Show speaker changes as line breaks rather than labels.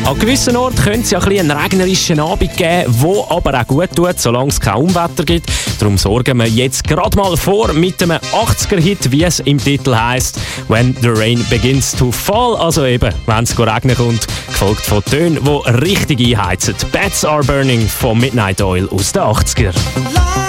An gewissen Orten könnte es ja ein bisschen einen regnerischen Abend geben, der aber auch gut tut, solange es kein Unwetter gibt. Darum sorgen wir jetzt gerade mal vor mit einem 80er-Hit, wie es im Titel heisst, «When the Rain Begins to Fall», also eben, wenn es regnen kommt, gefolgt von Tönen, die richtig einheizen. «Bats Are Burning» von Midnight Oil aus den 80er.